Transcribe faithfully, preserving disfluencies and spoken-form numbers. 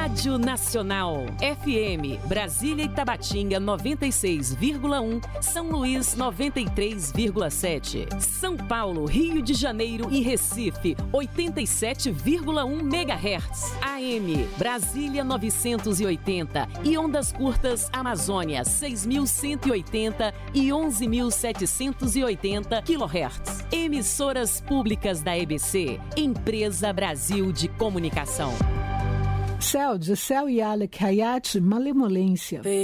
Rádio Nacional. F M, Brasília e Tabatinga noventa e seis vírgula um, São Luís noventa e três vírgula sete, São Paulo, Rio de Janeiro e Recife oitenta e sete vírgula um megahertz. A M, Brasília novecentos e oitenta e ondas curtas Amazônia seis mil cento e oitenta e onze mil setecentos e oitenta quilohertz. Emissoras públicas da E B C, Empresa Brasil de Comunicação. Céu, de Céu e Alec Hayat, Malemolência.